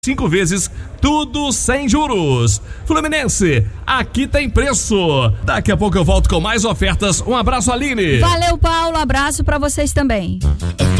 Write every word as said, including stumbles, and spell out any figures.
Cinco vezes, tudo sem juros. Fluminense, aqui tem preço. Daqui a pouco eu volto com mais ofertas. Um abraço, Aline. Valeu, Paulo. Abraço pra vocês também.